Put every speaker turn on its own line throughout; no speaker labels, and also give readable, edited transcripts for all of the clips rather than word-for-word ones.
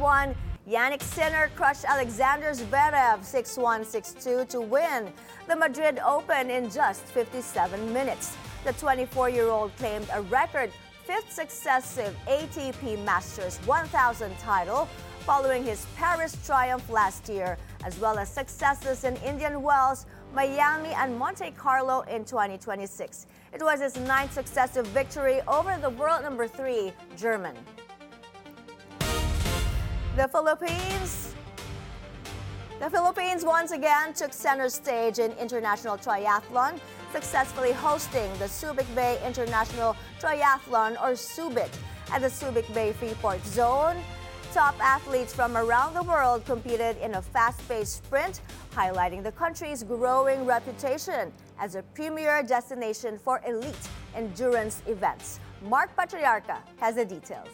1, Yannick Sinner crushed Alexander Zverev 6-1, 6-2 to win the Madrid Open in just 57 minutes. The 24-year-old claimed a record fifth successive ATP Masters 1000 title following his Paris triumph last year, as well as successes in Indian Wells, Miami, and Monte Carlo in 2026. It was his ninth successive victory over the world number 3, German. The Philippines once again took center stage in international triathlon, successfully hosting the Subic Bay International Triathlon, or Subic, at the Subic Bay Freeport Zone. Top athletes from around the world competed in a fast-paced sprint, highlighting the country's growing reputation as a premier destination for elite endurance events. Mark Patriarca has the details.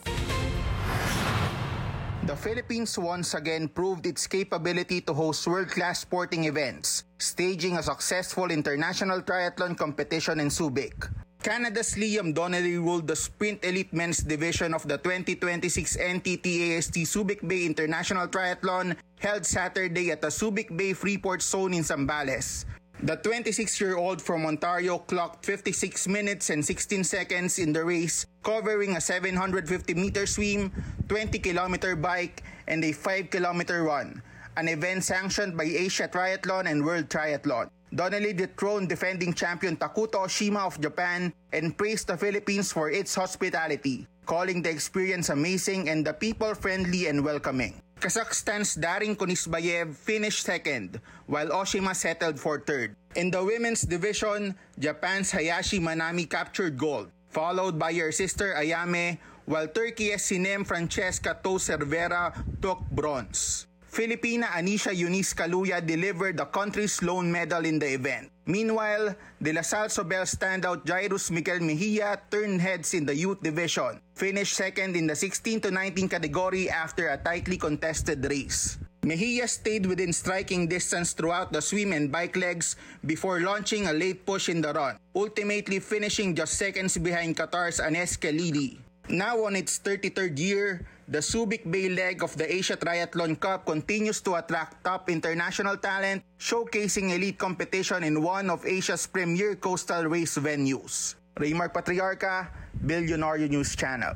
The Philippines once again proved its capability to host world-class sporting events, staging a successful international triathlon competition in Subic. Canada's Liam Donnelly ruled the Sprint Elite Men's Division of the 2026 NTTAST Subic Bay International Triathlon held Saturday at the Subic Bay Freeport Zone in Zambales. The 26-year-old from Ontario clocked 56 minutes and 16 seconds in the race, covering a 750-meter swim, 20-kilometer bike, and a 5-kilometer run, an event sanctioned by Asia Triathlon and World Triathlon. Donnelly dethroned defending champion Takuto Oshima of Japan and praised the Philippines for its hospitality, calling the experience amazing and the people friendly and welcoming. Kazakhstan's Daring Kunisbayev finished second, while Oshima settled for third. In the women's division, Japan's Hayashi Manami captured gold, followed by her sister Ayame, while Turkey's Sinem Francesca Cervera took bronze. Filipina Anisha Eunice Kaluya delivered the country's lone medal in the event. Meanwhile, De La Salle Sobel standout Jairus Miguel Mejia turned heads in the youth division, finished second in the 16 to 19 category after a tightly contested race. Mejia stayed within striking distance throughout the swim and bike legs before launching a late push in the run, ultimately finishing just seconds behind Qatar's Anes Khalili. Now on its 33rd year, the Subic Bay leg of the Asia Triathlon Cup continues to attract top international talent, showcasing elite competition in one of Asia's premier coastal race venues. Raymar Patriarca, Billionario News Channel.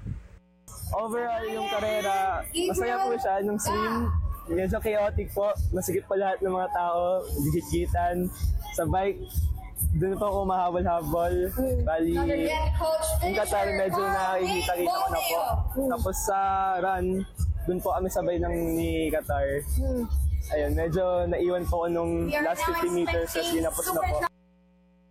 Overall, yung karera, masaya po siya. Yung swim, medyo chaotic po. Masigit pa lahat ng mga tao, gigit-gitan. Sa bike, doon po ako mahabol-habol. Bali, yung Qatar medyo nakikita-kita ko na po. Tapos sa run, doon po kami sabay ni Qatar. Ayun, medyo naiwan po ako nung last 50 meters kasi napos na po.